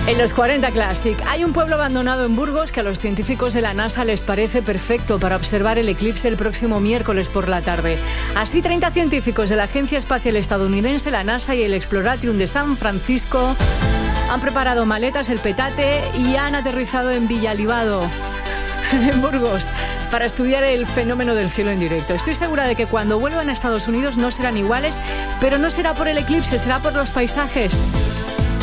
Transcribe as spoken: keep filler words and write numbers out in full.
En los cuarenta Classic, hay un pueblo abandonado en Burgos que a los científicos de la NASA les parece perfecto para observar el eclipse el próximo miércoles por la tarde. Así, treinta científicos de la Agencia Espacial Estadounidense, la NASA y el Exploratium de San Francisco han preparado maletas, el petate y han aterrizado en Villalibado, en Burgos, para estudiar el fenómeno del cielo en directo. Estoy segura de que cuando vuelvan a Estados Unidos no serán iguales, pero no será por el eclipse, será por los paisajes.